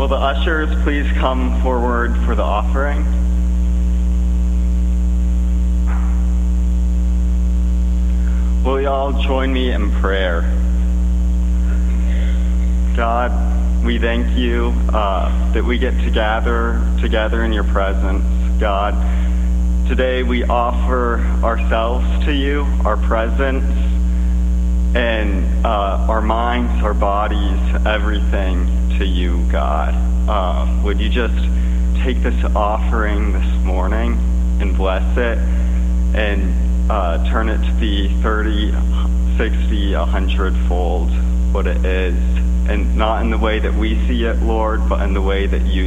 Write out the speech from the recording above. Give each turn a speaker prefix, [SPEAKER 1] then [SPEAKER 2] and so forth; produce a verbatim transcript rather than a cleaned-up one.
[SPEAKER 1] Will the ushers please come forward for the offering? Will you all join me in prayer? God, we thank you uh, that we get to gather together in your presence. God, today we offer ourselves to you, our presence, and uh, our minds, our bodies, everything to you, God. Uh, would you just take this offering this morning and bless it and uh, turn it to be thirty, sixty, a hundred fold what it is, and not in the way that we see it, Lord, but in the way that you